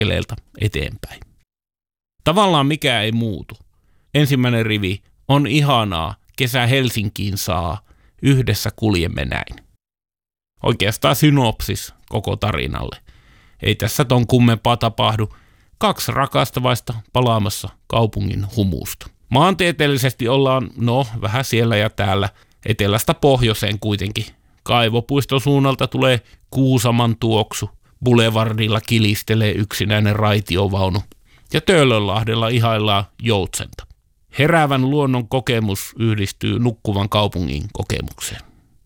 askeleelta eteenpäin. Tavallaan mikään ei muutu. Ensimmäinen rivi on ihanaa, kesä Helsinkiin saa, yhdessä kuljemme näin. Oikeastaan synopsis koko tarinalle. Ei tässä ton kummempaa tapahdu. 2 rakastavaista palaamassa kaupungin humusta. Maantieteellisesti ollaan, vähän siellä ja täällä, etelästä pohjoiseen kuitenkin. Kaivopuiston suunnalta tulee Kuusaman tuoksu, Boulevardilla kilistelee yksinäinen raitiovaunu ja Töölönlahdella ihaillaan joutsenta. Heräävän luonnon kokemus yhdistyy nukkuvan kaupungin kokemukseen.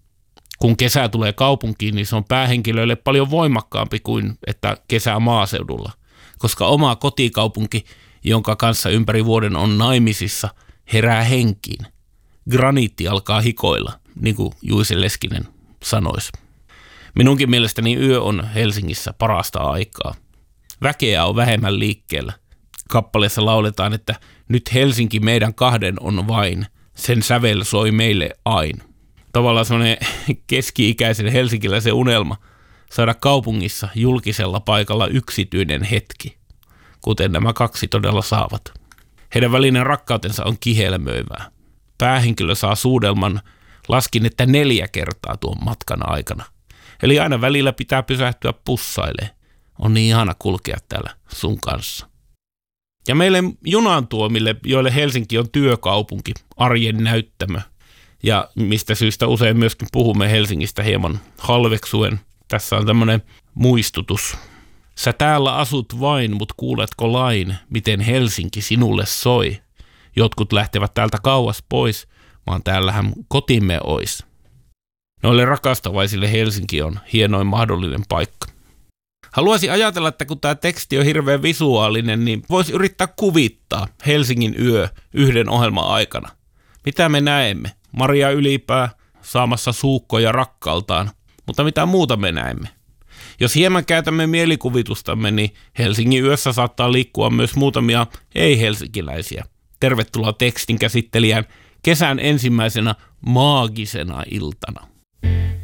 Kun kesä tulee kaupunkiin, niin se on päähenkilöille paljon voimakkaampi kuin että kesä maaseudulla, koska oma kotikaupunki, jonka kanssa ympäri vuoden on naimisissa, herää henkiin. Graniitti alkaa hikoilla, niin kuin Juise Leskinen sanoisi. Minunkin mielestäni yö on Helsingissä parasta aikaa. Väkeä on vähemmän liikkeellä. Kappaleessa lauletaan, että nyt Helsinki meidän kahden on vain, sen sävel soi meille aina. Tavallaan semmoinen keski-ikäisen helsinkiläisen unelma saada kaupungissa julkisella paikalla yksityinen hetki, kuten nämä 2 todella saavat. Heidän välinen rakkautensa on kihelmöivää. Päähenkilö saa suudelman, laskin, että 4 kertaa tuon matkan aikana. Eli aina välillä pitää pysähtyä pussailemaan. On niin ihana kulkea täällä sun kanssa. Ja meille junantuomille, joille Helsinki on työkaupunki, arjen näyttämö, ja mistä syystä usein myöskin puhumme Helsingistä hieman halveksuen. Tässä on tämmöinen muistutus. Sä täällä asut vain, mut kuuletko lain, miten Helsinki sinulle soi? Jotkut lähtevät täältä kauas pois, vaan täällähän kotimme ois. Noille rakastavaisille Helsinki on hienoin mahdollinen paikka. Haluaisin ajatella, että kun tämä teksti on hirveän visuaalinen, niin voisi yrittää kuvittaa Helsingin yö yhden ohjelman aikana. Mitä me näemme? Maria Ylipää saamassa suukkoja rakkaltaan, mutta mitä muuta me näemme? Jos hieman käytämme mielikuvitustamme, niin Helsingin yössä saattaa liikkua myös muutamia ei-helsinkiläisiä. Tervetuloa tekstin käsittelijään kesän ensimmäisenä maagisena iltana.